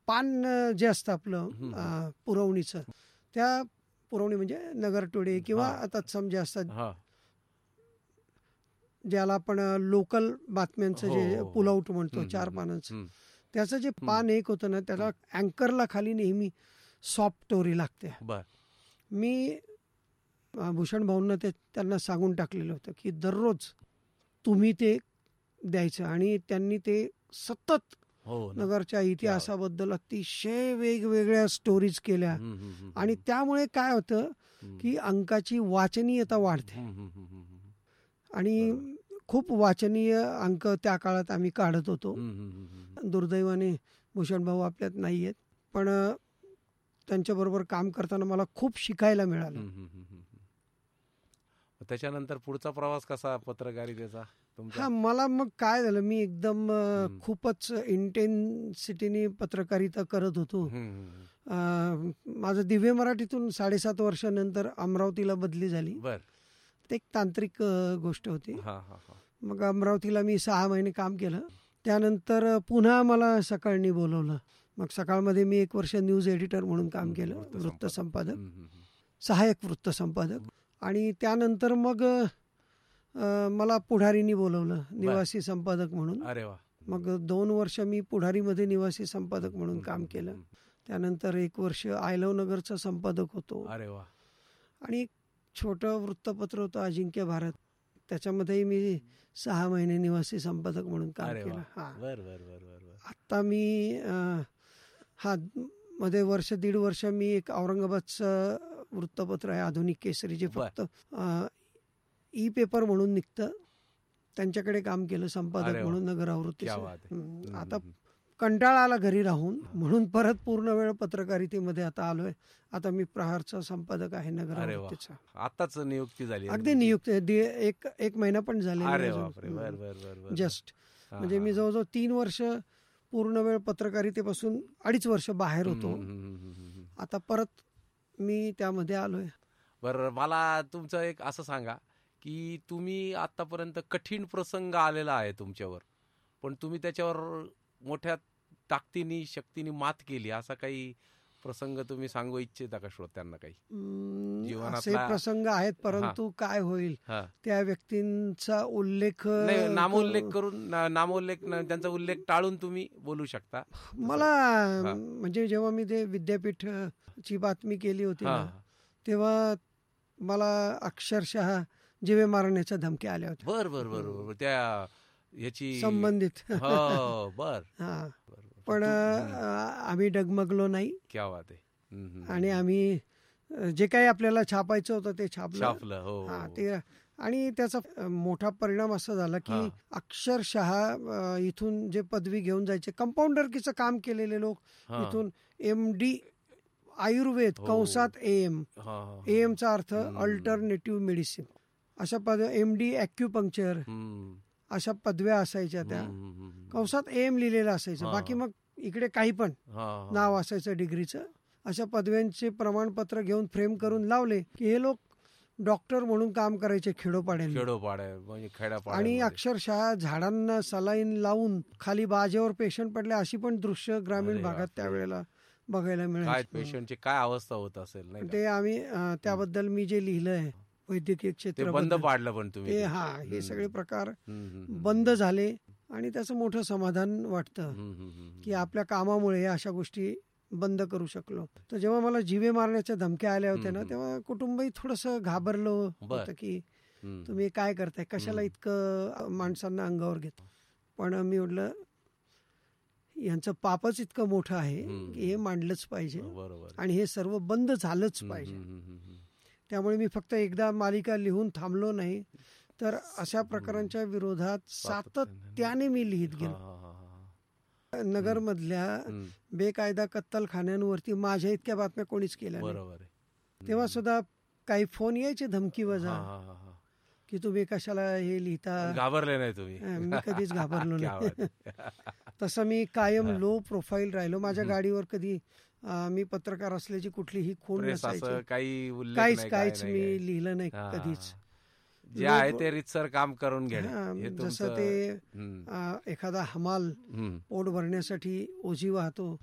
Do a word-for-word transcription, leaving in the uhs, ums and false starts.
पान जे असतं आपलं पुरवणीचं, त्या पुरवणी म्हणजे नगर टुडे किंवा तत्सम जे असतात, ज्याला आपण लोकल बातम्यांचं जे पुल आउट म्हणतो चार पानांचं, त्याचं जे पान एक होतं ना, त्याला अँकरला खाली नेहमी सॉफ्ट स्टोरी लागते. मी भूषण भाऊंना ते त्यांना सांगून टाकलेलं होतं की दररोज तुम्ही ते द्यायचं, आणि त्यांनी ते सतत नगरच्या इतिहासाबद्दल अतिशय वेगवेगळ्या स्टोरीज केल्या. आणि त्यामुळे काय होतं की अंकाची वाचनीयता वाढते, आणि खूप वाचनीय अंक त्या काळात आम्ही काढत होतो. दुर्दैवाने भूषण भाऊ आपल्यात नाही आहेत, पण त्यांच्याबरोबर काम करताना मला खूप शिकायला मिळालं. त्याच्यानंतर पुढचा प्रवास कसा पत्रकारितेचा तुमचा? हा, मला मग काय झालं, मी एकदम खूपच इंटेन्सिटीने पत्रकारिता करत होतो. माझं दिव्य मराठीतून साडेसात वर्षानंतर अमरावतीला बदली झाली. ते एक तांत्रिक गोष्ट होती. मग अमरावतीला मी सहा महिने काम केलं. त्यानंतर पुन्हा मला सकाळनी बोलवलं. मग सकाळमध्ये मी एक वर्ष न्यूज एडिटर म्हणून काम केलं, वृत्त संपादक, सहाय्यक वृत्त संपादक. आणि त्यानंतर मग मला पुढारीनी बोलवलं निवासी संपादक म्हणून. मग दोन वर्ष मी पुढारीमध्ये निवासी संपादक म्हणून काम केलं. त्यानंतर एक वर्ष आयलव नगरचा संपादक होतो. आणि एक छोटं वृत्तपत्र होतं अजिंक्य भारत, त्याच्यामध्येही मी सहा महिने निवासी संपादक म्हणून काम केलं. हा, आता मी हा मध्ये वर्ष दीड वर्ष मी एक औरंगाबादचं वृत्तपत्र आहे आधुनिक केसरी, जे फक्त ई पेपर म्हणून निघतं, त्यांच्याकडे काम केलं संपादक म्हणून नगर आवृत्तीचं. आता कंटाळा आला घरी राहून, म्हणून परत पूर्ण वेळ पत्रकारितेमध्ये आता आलोय. आता मी प्रहारचा संपादक आहे नगर आवृत्तीचा. आताच नियुक्ती झाली? अगदी नियुक्ती एक एक महिना पण झाले जस्ट. म्हणजे मी जवळजवळ तीन वर्ष पूर्ण वेळ पत्रकारितेपासून अडीच वर्ष बाहेर होतो. आता परत मी त्यामध्ये आलोय. बरं, मला तुमचं एक असं सांगा की तुम्ही आतापर्यंत कठीण प्रसंग आलेला आहे तुमच्यावर, पण तुम्ही त्याच्यावर मोठ्या ताकदीने शक्तीने मात केली, असा काही प्रसंग तुम्ही सांगू इच्छिता का श्रोत्यांना? काही असे प्रसंग आहेत, परंतु काय होईल त्या व्यक्तींचा उल्लेख, नामोल्लेख करून, नामोल्लेख त्यांचा उल्लेख टाळून तुम्ही बोलू शकता. मला म्हणजे जेव्हा मी ते विद्यापीठ ची बातमी केली होती ना, तेव्हा मला अक्षरशः जीवे मारण्याच्या धमक्या आल्या होत्या. बर बर बर त्या याची संबंधित. बर. पण आम्ही डगमगलो नाही. क्या बात आहे. आणि आम्ही जे काही आपल्याला छापायचं होतं ते छापलं. हो ते, आणि त्याचा मोठा परिणाम असा झाला की अक्षरशः इथून जे पदवी घेऊन जायचे, कंपाऊंडरकीचं काम केलेले लोक इथून एम डी आयुर्वेद कंसात एम, एमचा अर्थ अल्टरनेटिव्ह मेडिसिन, अशा पद, एम डी ॲक्युपंक्चर, अशा पदव्या असायच्या त्या कंसात एम लिहिलेलं असायचं. बाकी मग इकडे काही पण नाव असायचं डिग्रीचं. अशा पदव्यांचे प्रमाणपत्र घेऊन फ्रेम करून लावले की हे लोक डॉक्टर म्हणून काम करायचे खेडोपाड्या. आणि अक्षरशः झाडांना सलाईन लावून खाली बाजेवर पेशंट पडले, अशी पण दृश्य ग्रामीण भागात त्यावेळेला बघायला मिळाले. पेशंटची काय अवस्था होत असेल ते आम्ही त्याबद्दल मी जे लिहिलंय वैद्यकीय क्षेत्र बंद पाडलं, पण तुम्ही हा हे सगळे प्रकार बंद झाले. आणि त्याचं मोठं समाधान वाटतं की आपल्या कामामुळे अशा गोष्टी बंद करू शकलो. तर जेव्हा मला जीवे मारण्याच्या धमक्या आल्या होत्या ना, तेव्हा कुटुंबही थोडंसं घाबरलं होतं की तुम्ही काय करताय, कशाला इतकं माणसांना अंगावर घेतो. पण मी म्हटलं यांचं पापच इतकं मोठं आहे की हे मांडलंच पाहिजे, आणि हे सर्व बंद झालंच पाहिजे. त्यामुळे मी फक्त एकदा मालिका लिहून थांबलो नाही, तर अशा प्रकारांच्या विरोधात सातत्याने मी लिहित गेलो. नगरमधल्या बेकायदा कत्तलखान्यांवरती माझ्या इतक्या बातम्या कोणीच केल्या नाही. तेव्हा सुद्धा काही फोन यायचे धमकी वजा की तुम्ही कशाला हे लिहिता. घाबरले नाही तुम्ही? मी कधीच घाबरलो नाही. तसं मी कायम लो प्रोफाईल राहिलो. माझ्या गाडीवर कधी मी पत्रकार असल्याची कुठलीही खूण नसायची, काहीच काहीच मी लिहिलं नाही कधीच. जे आहे ते रितसर काम करून घेणे. जसं ते एखादा हमाल पोट भरण्यासाठी ओझी वाहतो,